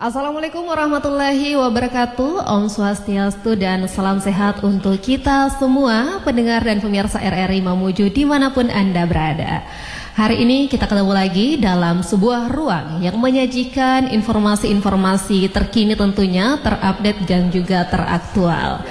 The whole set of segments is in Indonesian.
Assalamualaikum warahmatullahi wabarakatuh. Om Swastiastu dan salam sehat untuk kita semua pendengar dan pemirsa RRI Mamuju dimanapun Anda berada. Hari ini kita ketemu lagi dalam sebuah ruang yang menyajikan informasi-informasi terkini tentunya, terupdate dan juga teraktual.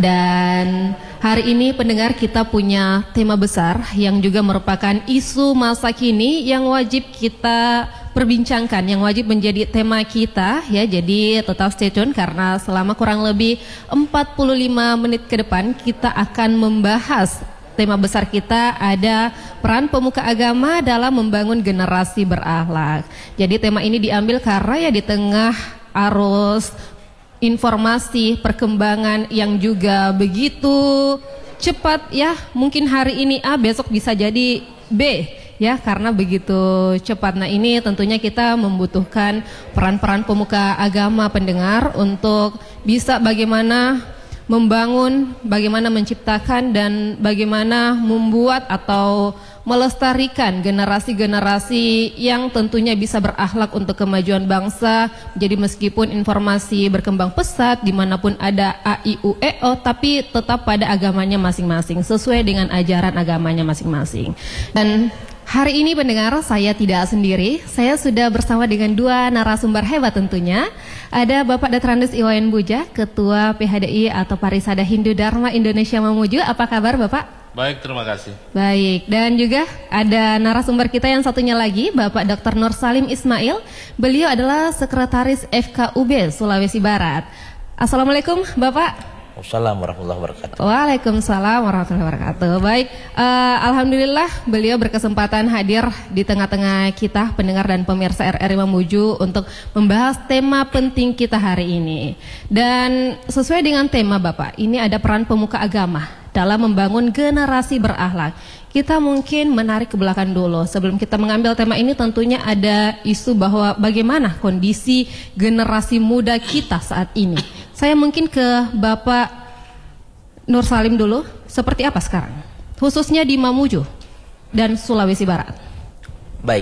Dan hari ini pendengar kita punya tema besar yang juga merupakan isu masa kini yang wajib kita perbincangkan, yang wajib menjadi tema kita ya. Jadi tetap stay tune karena selama kurang lebih 45 menit ke depan kita akan membahas tema besar kita, ada peran pemuka agama dalam membangun generasi berakhlak. Jadi tema ini diambil karena ya di tengah arus informasi perkembangan yang juga begitu cepat ya, mungkin hari ini A besok bisa jadi B ya, karena begitu cepat. Nah ini tentunya kita membutuhkan peran-peran pemuka agama pendengar untuk bisa bagaimana membangun, bagaimana menciptakan dan bagaimana membuat atau melestarikan generasi-generasi yang tentunya bisa berakhlak untuk kemajuan bangsa. Jadi meskipun informasi berkembang pesat dimanapun ada A, I, U, E, O, tapi tetap pada agamanya masing-masing, sesuai dengan ajaran agamanya masing-masing. Dan hari ini pendengar saya tidak sendiri, saya sudah bersama dengan dua narasumber hebat tentunya. Ada Bapak Dr. Andes Iwayan Buja, Ketua PHDI atau Parisada Hindu Dharma Indonesia Mamuju. Apa kabar Bapak? Baik, terima kasih. Baik, dan juga ada narasumber kita yang satunya lagi, Bapak Dr. Nur Salim Ismail. Beliau adalah Sekretaris FKUB Sulawesi Barat. Assalamualaikum Bapak. Assalamualaikum warahmatullahi wabarakatuh. Waalaikumsalam warahmatullahi wabarakatuh. Baik, alhamdulillah beliau berkesempatan hadir di tengah-tengah kita pendengar dan pemirsa RRI Mamuju untuk membahas tema penting kita hari ini. Dan sesuai dengan tema Bapak, ini ada peran pemuka agama dalam membangun generasi berakhlak. Kita mungkin menarik ke belakang dulu. Sebelum kita mengambil tema ini tentunya ada isu bahwa bagaimana kondisi generasi muda kita saat ini. Saya mungkin ke Bapak Nur Salim dulu, seperti apa sekarang? Khususnya di Mamuju dan Sulawesi Barat. Baik,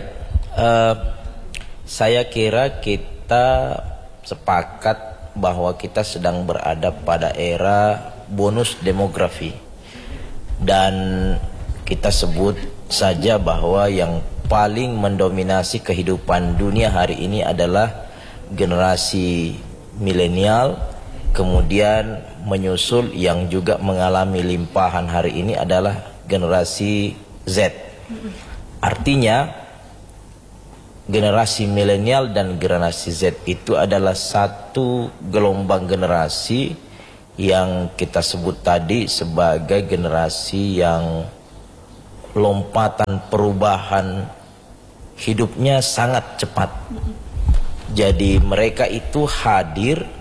saya kira kita sepakat bahwa kita sedang berada pada era bonus demografi. Dan kita sebut saja bahwa yang paling mendominasi kehidupan dunia hari ini adalah generasi milenial. Kemudian menyusul yang juga mengalami limpahan hari ini adalah generasi Z. Artinya generasi milenial dan generasi Z itu adalah satu gelombang generasi yang kita sebut tadi sebagai generasi yang lompatan perubahan hidupnya sangat cepat. Jadi mereka itu hadir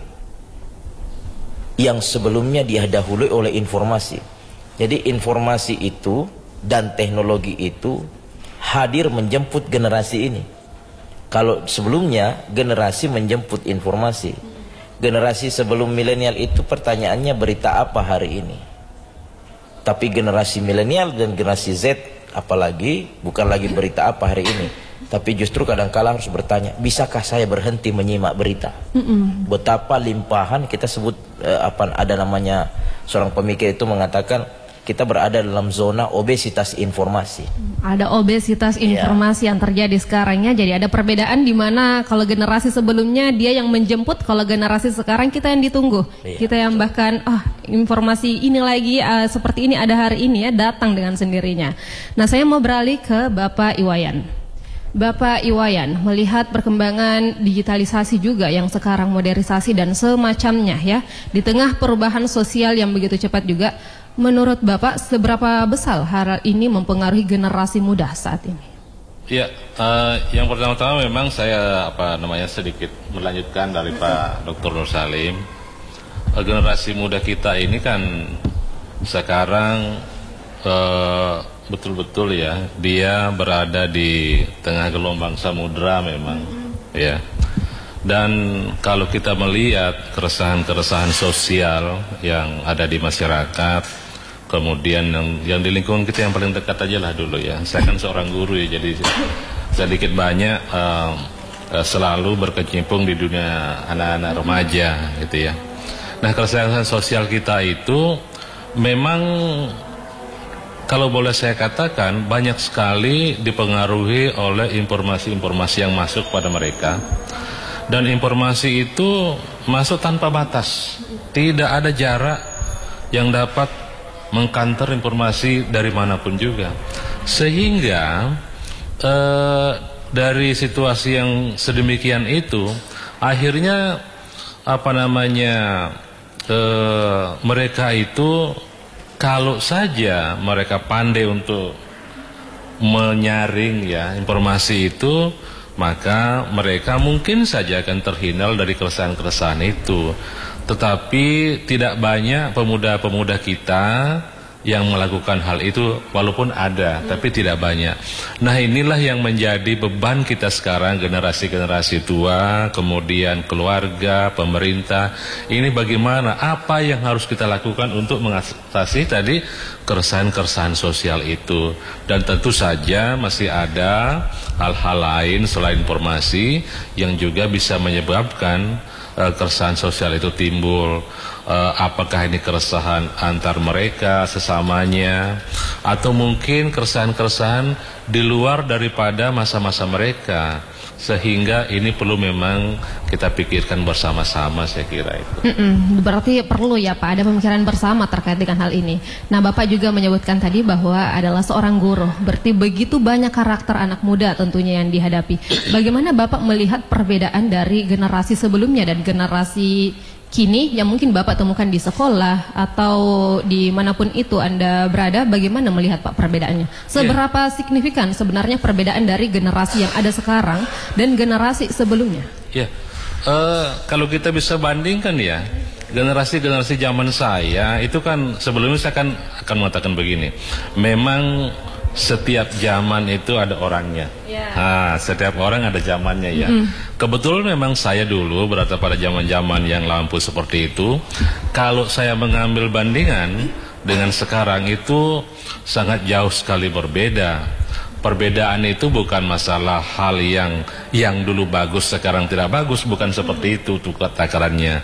yang sebelumnya didahului oleh informasi. Jadi informasi itu dan teknologi itu hadir menjemput generasi ini. Kalau sebelumnya generasi menjemput informasi, generasi sebelum milenial itu pertanyaannya berita apa hari ini. Tapi generasi milenial dan generasi Z apalagi bukan lagi berita apa hari ini, tapi justru kadang-kala harus bertanya, bisakah saya berhenti menyimak berita? Betapa limpahan kita sebut ada namanya seorang pemikir itu mengatakan kita berada dalam zona obesitas informasi. Ada obesitas informasi yang terjadi sekarangnya. Jadi ada perbedaan di mana kalau generasi sebelumnya dia yang menjemput, kalau generasi sekarang kita yang ditunggu. Kita yang bahkan informasi ini lagi seperti ini ada hari ini ya, datang dengan sendirinya. Nah, saya mau beralih ke Bapak Iwayan. Bapak Iwayan, melihat perkembangan digitalisasi juga yang sekarang modernisasi dan semacamnya ya, di tengah perubahan sosial yang begitu cepat juga, menurut Bapak seberapa besar hal ini mempengaruhi generasi muda saat ini? Ya, yang pertama-tama memang saya sedikit melanjutkan dari Pak Dr. Nur Salim. Generasi muda kita ini kan sekarang betul-betul ya, dia berada di tengah gelombang samudra memang ya. Dan kalau kita melihat keresahan-keresahan sosial yang ada di masyarakat, kemudian yang di lingkungan kita yang paling dekat aja lah dulu ya. Saya kan seorang guru ya, jadi sedikit banyak selalu berkecimpung di dunia anak-anak remaja gitu ya. Nah, keresahan sosial kita itu memang kalau boleh saya katakan banyak sekali dipengaruhi oleh informasi-informasi yang masuk pada mereka. Dan informasi itu masuk tanpa batas. Tidak ada jarak yang dapat mengkanter informasi dari manapun juga. Sehingga dari situasi yang sedemikian itu akhirnya mereka itu kalau saja mereka pandai untuk menyaring ya informasi itu, maka mereka mungkin saja akan terhindar dari keresahan-keresahan itu. Tetapi tidak banyak pemuda-pemuda kita yang melakukan hal itu, walaupun ada, tapi tidak banyak. Nah, inilah yang menjadi beban kita sekarang, generasi-generasi tua, kemudian keluarga, pemerintah. Ini bagaimana, apa yang harus kita lakukan untuk mengatasi tadi keresahan-keresahan sosial itu. Dan tentu saja masih ada hal-hal lain selain informasi yang juga bisa menyebabkan keresahan sosial itu timbul. Apakah ini keresahan antar mereka sesamanya, atau mungkin keresahan-keresahan di luar daripada masa-masa mereka, sehingga ini perlu memang kita pikirkan bersama-sama, saya kira itu. Berarti perlu ya Pak, ada pemikiran bersama terkait dengan hal ini. Nah, Bapak juga menyebutkan tadi bahwa adalah seorang guru, berarti begitu banyak karakter anak muda tentunya yang dihadapi. Bagaimana Bapak melihat perbedaan dari generasi sebelumnya dan generasi kini yang mungkin Bapak temukan di sekolah atau dimanapun itu Anda berada, bagaimana melihat Pak perbedaannya? Seberapa signifikan sebenarnya perbedaan dari generasi yang ada sekarang dan generasi sebelumnya? Kalau kita bisa bandingkan ya, generasi-generasi zaman saya itu kan sebelumnya saya akan mengatakan begini, memang setiap zaman itu ada orangnya. Setiap orang ada zamannya ya. Kebetulan memang saya dulu berada pada zaman-zaman yang lampu seperti itu. Kalau saya mengambil bandingan dengan sekarang itu sangat jauh sekali berbeda. Perbedaan itu bukan masalah hal yang dulu bagus sekarang tidak bagus, bukan seperti itu takarannya.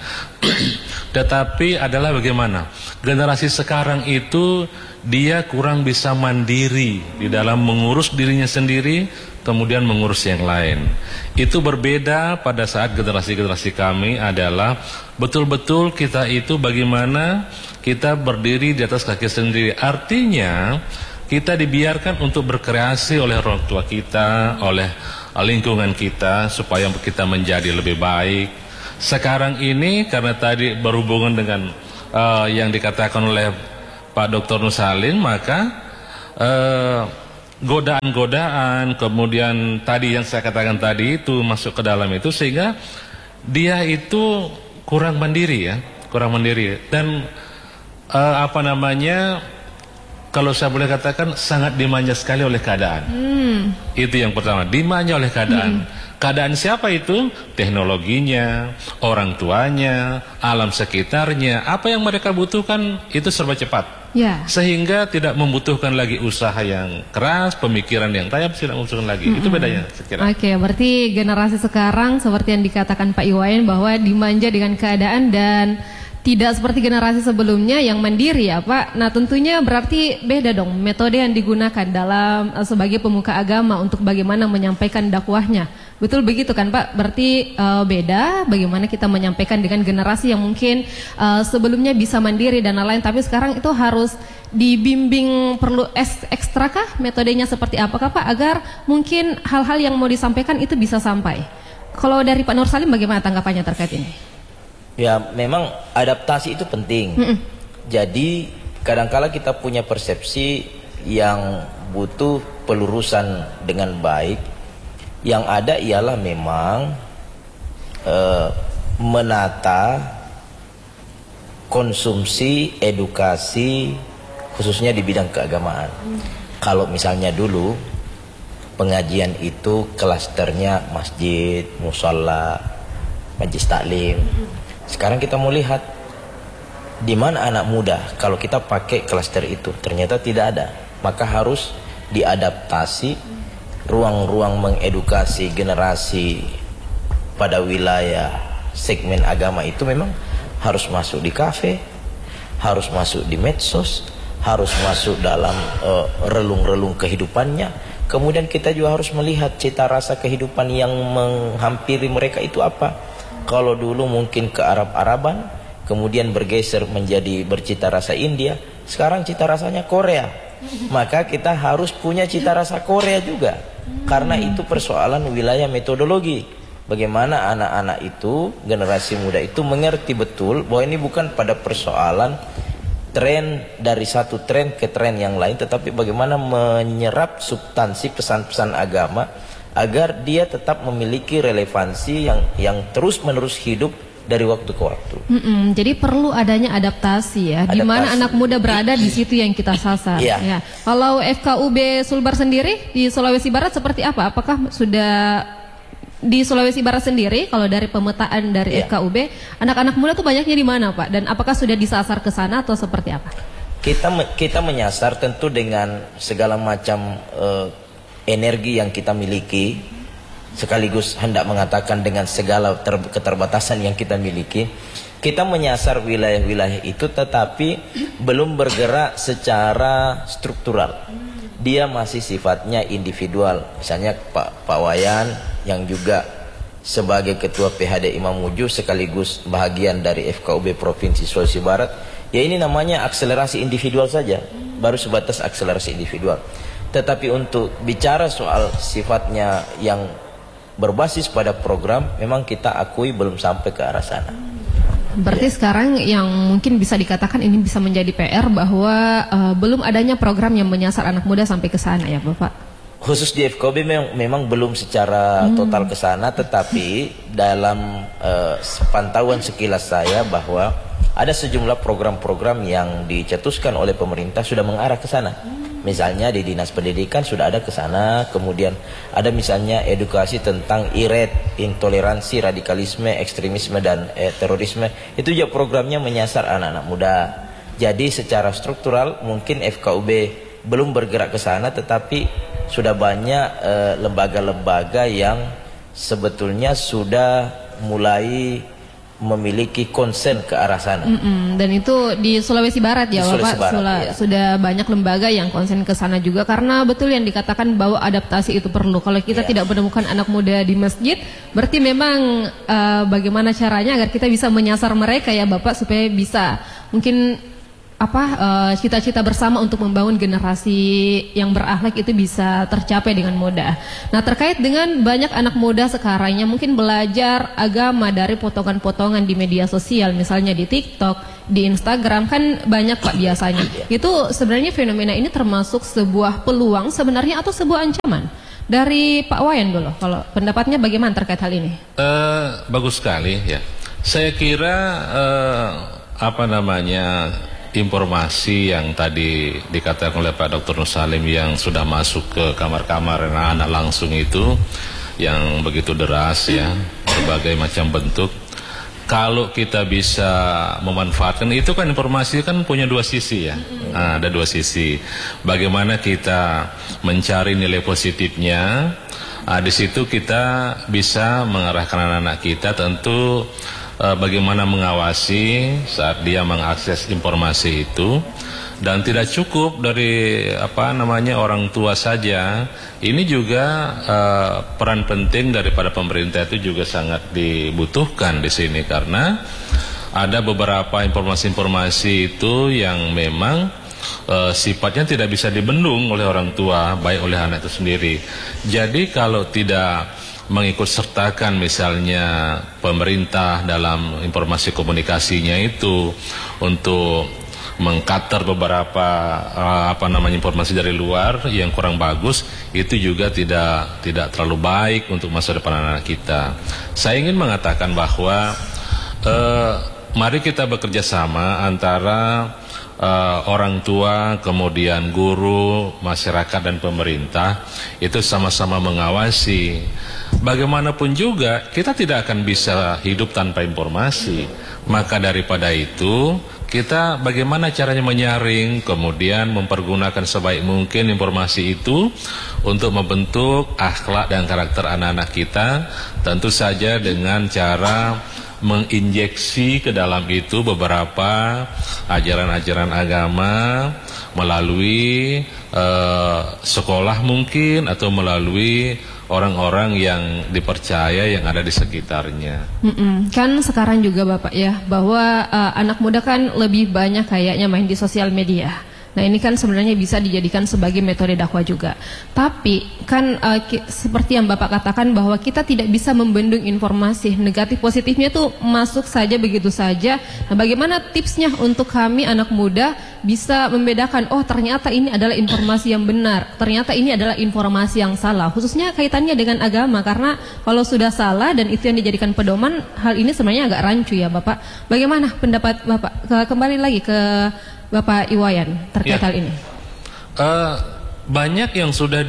Tetapi adalah bagaimana generasi sekarang itu dia kurang bisa mandiri di dalam mengurus dirinya sendiri, kemudian mengurus yang lain. Itu berbeda pada saat generasi-generasi kami adalah betul-betul kita itu bagaimana kita berdiri di atas kaki sendiri. Artinya kita dibiarkan untuk berkreasi oleh orang tua kita, oleh lingkungan kita, supaya kita menjadi lebih baik. Sekarang ini karena tadi berhubungan dengan yang dikatakan oleh Pak Dr. Nusalin, maka godaan-godaan, kemudian tadi yang saya katakan tadi itu masuk ke dalam itu, sehingga dia itu kurang mandiri ya, kurang mandiri. Dan kalau saya boleh katakan sangat dimanja sekali oleh keadaan. Itu yang pertama, dimanja oleh keadaan. Keadaan siapa itu? Teknologinya, orang tuanya, alam sekitarnya. Apa yang mereka butuhkan itu serba cepat. Sehingga tidak membutuhkan lagi usaha yang keras, pemikiran yang tajam, tidak membutuhkan lagi. Itu bedanya saya kira. Oke, berarti generasi sekarang seperti yang dikatakan Pak Iwayan bahwa dimanja dengan keadaan dan tidak seperti generasi sebelumnya yang mandiri ya Pak. Nah, tentunya berarti beda dong metode yang digunakan dalam sebagai pemuka agama untuk bagaimana menyampaikan dakwahnya. Betul begitu kan Pak? Berarti beda bagaimana kita menyampaikan dengan generasi yang mungkin sebelumnya bisa mandiri dan lain-lain, tapi sekarang itu harus dibimbing, perlu ekstrakah metodenya seperti apakah Pak agar mungkin hal-hal yang mau disampaikan itu bisa sampai. Kalau dari Pak Nur Salim bagaimana tanggapannya terkait ini? Ya, memang adaptasi itu penting. Jadi kadangkala kita punya persepsi yang butuh pelurusan dengan baik. Yang ada ialah memang menata konsumsi edukasi khususnya di bidang keagamaan. Kalau misalnya dulu pengajian itu klasternya masjid, musalla, majlis taklim. Sekarang kita mau lihat di mana anak muda. Kalau kita pakai klaster itu ternyata tidak ada, maka harus diadaptasi ruang-ruang mengedukasi generasi pada wilayah segmen agama itu memang harus masuk di kafe, harus masuk di medsos, harus masuk dalam relung-relung kehidupannya. Kemudian kita juga harus melihat cita rasa kehidupan yang menghampiri mereka itu apa. Kalau dulu mungkin ke Arab-Araban, kemudian bergeser menjadi bercita rasa India, sekarang cita rasanya Korea. Maka kita harus punya cita rasa Korea juga, karena itu persoalan wilayah metodologi. Bagaimana anak-anak itu, generasi muda itu mengerti betul bahwa ini bukan pada persoalan tren dari satu tren ke tren yang lain, tetapi bagaimana menyerap substansi pesan-pesan agama agar dia tetap memiliki relevansi yang terus-menerus hidup dari waktu ke waktu. Jadi perlu adanya adaptasi ya, di mana anak muda berada di situ yang kita sasar. Ya. Ya. Kalau FKUB Sulbar sendiri di Sulawesi Barat seperti apa? Apakah sudah di Sulawesi Barat sendiri, kalau dari pemetaan dari FKUB, anak-anak muda tuh banyaknya di mana Pak? Dan apakah sudah disasar ke sana atau seperti apa? Kita menyasar tentu dengan segala macam energi yang kita miliki, sekaligus hendak mengatakan dengan segala keterbatasan yang kita miliki. Kita menyasar wilayah-wilayah itu, tetapi belum bergerak secara struktural. Dia masih sifatnya individual. Misalnya Pak Wayan yang juga sebagai Ketua PHD Imam Muju sekaligus bahagian dari FKUB Provinsi Sulawesi Barat, ya ini namanya akselerasi individual saja, baru sebatas akselerasi individual. Tetapi untuk bicara soal sifatnya yang berbasis pada program, memang kita akui belum sampai ke arah sana. Berarti sekarang yang mungkin bisa dikatakan ini bisa menjadi PR bahwa belum adanya program yang menyasar anak muda sampai ke sana ya Bapak? Khusus di FKUB memang belum secara total ke sana, tetapi dalam pantauan sekilas saya bahwa ada sejumlah program-program yang dicetuskan oleh pemerintah sudah mengarah ke sana. Misalnya di Dinas Pendidikan sudah ada ke sana, kemudian ada misalnya edukasi tentang IRED, intoleransi, radikalisme, ekstremisme dan terorisme. Itu juga programnya menyasar anak-anak muda. Jadi secara struktural mungkin FKUB belum bergerak ke sana, tetapi sudah banyak lembaga-lembaga yang sebetulnya sudah mulai memiliki konsen ke arah sana. Dan itu di Sulawesi Barat ya Bapak, sudah banyak lembaga yang konsen ke sana juga, karena betul yang dikatakan bahwa adaptasi itu perlu. Kalau kita tidak menemukan anak muda di masjid, berarti memang bagaimana caranya agar kita bisa menyasar mereka ya Bapak, supaya bisa mungkin cita-cita bersama untuk membangun generasi yang berakhlak itu bisa tercapai dengan mudah. Nah, terkait dengan banyak anak muda sekarang yang mungkin belajar agama dari potongan-potongan di media sosial, misalnya di TikTok, di Instagram, kan banyak Pak biasanya. Itu sebenarnya fenomena ini termasuk sebuah peluang sebenarnya atau sebuah ancaman? Dari Pak Wayan dulu, kalau pendapatnya bagaimana terkait hal ini? Bagus sekali ya. Saya kira informasi yang tadi dikatakan oleh Pak Dr. Nur Salim yang sudah masuk ke kamar-kamar anak-anak langsung itu yang begitu deras ya, berbagai macam bentuk. Kalau kita bisa memanfaatkan itu, kan informasi kan punya dua sisi ya. Ada dua sisi. Bagaimana kita mencari nilai positifnya, di situ kita bisa mengarahkan anak-anak kita tentu bagaimana mengawasi saat dia mengakses informasi itu. Dan tidak cukup dari orang tua saja. Ini juga peran penting daripada pemerintah itu juga sangat dibutuhkan di sini, karena ada beberapa informasi-informasi itu yang memang sifatnya tidak bisa dibendung oleh orang tua, baik oleh anak itu sendiri. Jadi kalau tidak mengikut sertakan misalnya pemerintah dalam informasi komunikasinya itu untuk mengkater beberapa informasi dari luar yang kurang bagus, itu juga tidak terlalu baik untuk masa depan anak kita. Saya ingin mengatakan bahwa mari kita bekerja sama antara orang tua, kemudian guru, masyarakat dan pemerintah, itu sama-sama mengawasi bagaimanapun juga kita tidak akan bisa hidup tanpa informasi. Maka daripada itu, kita bagaimana caranya menyaring, kemudian mempergunakan sebaik mungkin informasi itu untuk membentuk akhlak dan karakter anak-anak kita, tentu saja dengan cara menginjeksi ke dalam itu beberapa ajaran-ajaran agama melalui sekolah mungkin, atau melalui orang-orang yang dipercaya yang ada di sekitarnya. Kan sekarang juga Bapak ya, bahwa anak muda kan lebih banyak kayaknya main di sosial media. Nah ini kan sebenarnya bisa dijadikan sebagai metode dakwah juga. Tapi kan seperti yang Bapak katakan bahwa kita tidak bisa membendung informasi negatif positifnya tuh masuk saja begitu saja. Nah bagaimana tipsnya untuk kami anak muda bisa membedakan, oh ternyata ini adalah informasi yang benar, ternyata ini adalah informasi yang salah, khususnya kaitannya dengan agama, karena kalau sudah salah dan itu yang dijadikan pedoman, hal ini sebenarnya agak rancu ya Bapak. Bagaimana pendapat Bapak? Kembali lagi ke Bapak Iwayan terkait hal ini. Banyak yang sudah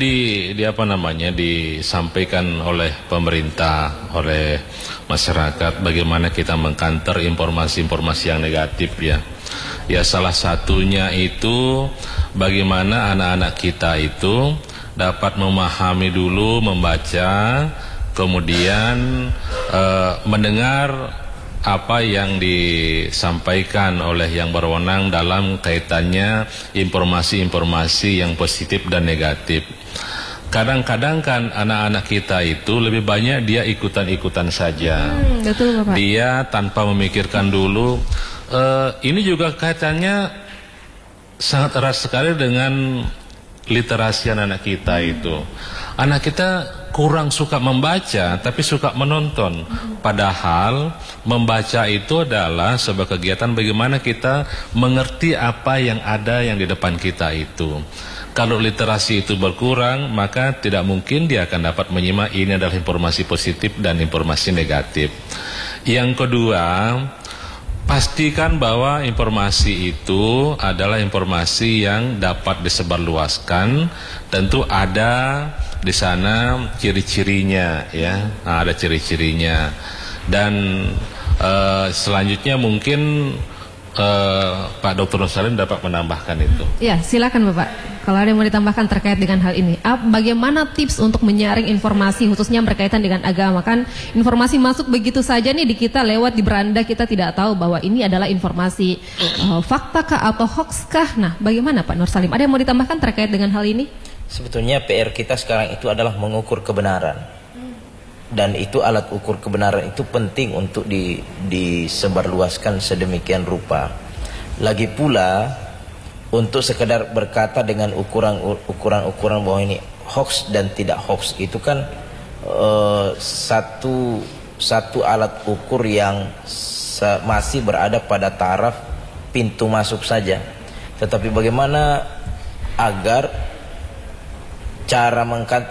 disampaikan oleh pemerintah, oleh masyarakat, bagaimana kita mengkanter informasi-informasi yang negatif ya. Ya salah satunya itu bagaimana anak-anak kita itu dapat memahami dulu, membaca, kemudian mendengar apa yang disampaikan oleh yang berwenang dalam kaitannya informasi-informasi yang positif dan negatif. Kadang-kadang kan anak-anak kita itu lebih banyak dia ikutan-ikutan saja. Betul, Bapak. Dia tanpa memikirkan dulu. Ini juga kaitannya sangat erat sekali dengan literasi anak kita itu. Anak kita kurang suka membaca, tapi suka menonton. Padahal membaca itu adalah sebuah kegiatan bagaimana kita mengerti apa yang ada yang di depan kita itu. Kalau literasi itu berkurang, maka tidak mungkin dia akan dapat menyimak ini adalah informasi positif dan informasi negatif. Yang kedua, pastikan bahwa informasi itu adalah informasi yang dapat disebarluaskan. Tentu ada di sana ciri-cirinya ya, ada ciri-cirinya. Dan selanjutnya mungkin Pak Dr. Nur Salim dapat menambahkan itu. Ya, silakan Bapak. Kalau ada yang mau ditambahkan terkait dengan hal ini, bagaimana tips untuk menyaring informasi khususnya berkaitan dengan agama? Kan informasi masuk begitu saja nih di kita lewat di beranda, kita tidak tahu bahwa ini adalah informasi fakta kah atau hoax kah? Nah, bagaimana Pak Nur Salim? Ada yang mau ditambahkan terkait dengan hal ini? Sebetulnya PR kita sekarang itu adalah mengukur kebenaran. Dan itu alat ukur kebenaran itu penting untuk disebarluaskan sedemikian rupa. Lagi pula untuk sekedar berkata dengan ukuran bahwa ini hoax dan tidak hoax itu kan satu alat ukur yang masih berada pada taraf pintu masuk saja. Tetapi bagaimana agar cara